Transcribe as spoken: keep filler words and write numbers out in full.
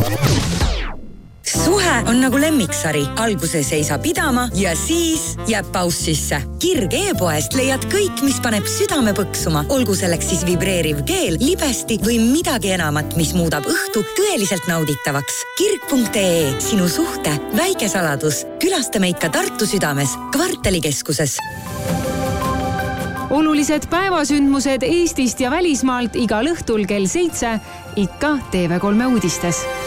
Suhe on nagu lemmiksari. Alguses ei saa pidama ja siis jääb paus sisse. Kirg e-poest leiad kõik, mis paneb südame põksuma. Olgu selleks siis vibreeriv keel, libesti või midagi enamat, mis muudab õhtu tõeliselt nauditavaks. Kirg punkt ee. Sinu suhte väike saladus. Külasta meid ka Tartu südames, kvartalikeskuses. Olulised päevasündmused Eestist ja välismaalt igal õhtul kell seitse ikka T V kolme uudistes.